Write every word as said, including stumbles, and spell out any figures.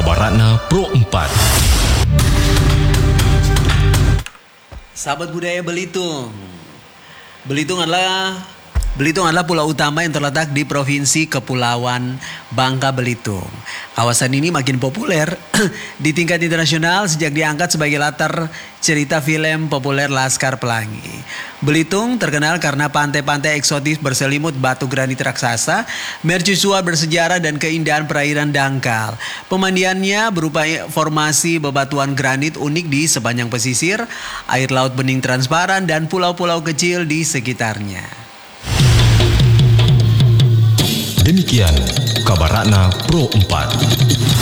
Kabaratna Pro empat. Sahabat budaya Belitung. Belitung adalah Belitung adalah pulau utama yang terletak di Provinsi Kepulauan Bangka Belitung. Kawasan ini makin populer di tingkat internasional sejak diangkat sebagai latar cerita film populer Laskar Pelangi. Belitung terkenal karena pantai-pantai eksotis berselimut batu granit raksasa, mercusuar bersejarah dan keindahan perairan dangkal. Pemandiannya berupa formasi bebatuan granit unik di sepanjang pesisir, air laut bening transparan dan pulau-pulau kecil di sekitarnya. Demikian Kabaratna Pro empat.